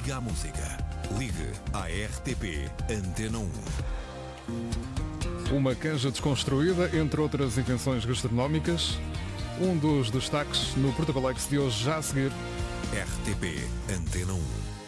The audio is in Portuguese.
Liga à música. Ligue à RTP Antena 1. Uma canja desconstruída, entre outras invenções gastronómicas. Um dos destaques no Portugalex de hoje, já a seguir. RTP Antena 1.